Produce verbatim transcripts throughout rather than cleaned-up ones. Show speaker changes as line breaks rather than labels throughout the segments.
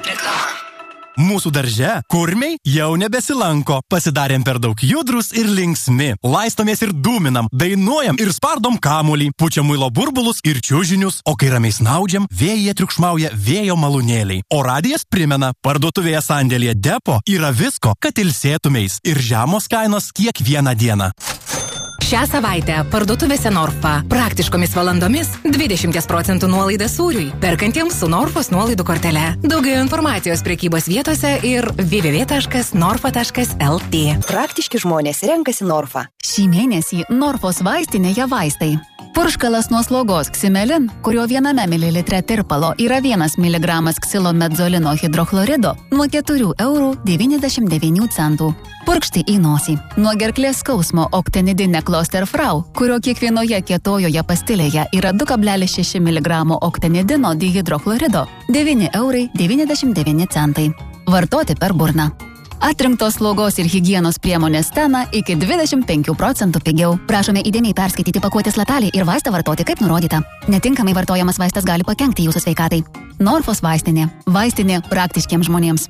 Reklama.
Mūsų darže kurmiai jau nebesilanko. Pasidarėm per daug judrus ir linksmi. Laistomės ir dūminam, dainuojam ir spardom kamuolį, pučiam muilo burbulus ir čiužinius, o kai ramiai snaudžiam, vėjyje triukšmauja vėjo malūnėliai. O radijas primena, parduotuvėje sandėlyje Depo yra visko, kad ilsėtumeis ir žemos kainos kiekvieną dieną.
Šią savaitę parduotuvėse Norfa praktiškomis valandomis dvidešimt procentų nuolaida sūriui, perkantiems su Norfos nuolaidų kortele. Daugiau informacijos prekybos vietose ir w w w taškas norfa taškas l t.
Praktiški žmonės renkasi Norfa.
Šį mėnesį Norfos vaistinėje vaistai. Purškalas nuo slogos Ximelin, kurio viename mililitre tirpalo yra vienas miligramas ksilomedzolino hidrochlorido, nuo keturių eurų devyniasdešimt devynių centų. Purkšti į nosį. Nuo gerklės skausmo Octenidine Klosterfrau, kurio kiekvienoje kietojoje pastilėje yra du kablelis šeši miligramo Octenidino dihidrochlorido, devyni eurai devyniasdešimt devyni centai. Vartoti per burną. Atrinktos slaugos ir higienos priemonės Stena iki dvidešimt penkių procentų pigiau. Prašome įdėmiai perskaityti pakuotės lapelį ir vaistą vartoti kaip nurodyta. Netinkamai vartojamas vaistas gali pakenkti jūsų sveikatai. Norfos vaistinė. Vaistinė praktiškiems žmonėms.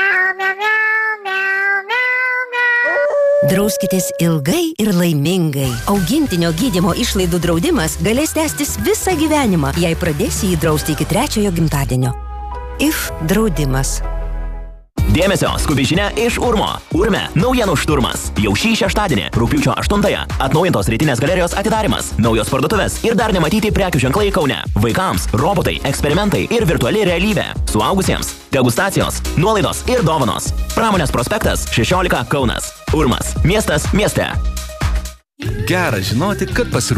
Drauskitės ilgai ir laimingai. Augintinio gydymo išlaidų draudimas galės tęstis visą gyvenimą, jei pradėsi jį drausti iki trečiojo gimtadienio. I F draudimas.
Dėmesio, skubi žinia iš Urmo. Urme, naujienų šturmas. Jau šį šeštadienį, rugpjūčio aštuntąją, atnaujintos rytinės galerijos atidarimas, naujos parduotuvės ir dar nematyti prekių ženklai Kaune. Vaikams, robotai, eksperimentai ir virtuali realybė. Suaugusiems, degustacijos, nuolaidos ir dovanos. Pramonės prospektas šešiolika Kaunas. Urmas, miestas mieste.
Gera žinoti, kad pasirūpinti.